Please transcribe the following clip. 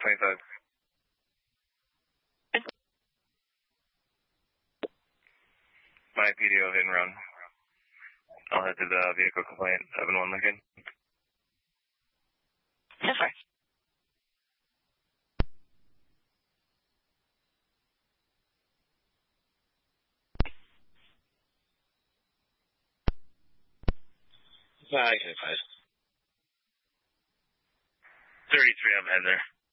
25. My PDO hit and run. I'll head to the vehicle complaint, 7-1 Lincoln. Yes, sir. I can advise. 33, I'm heading there.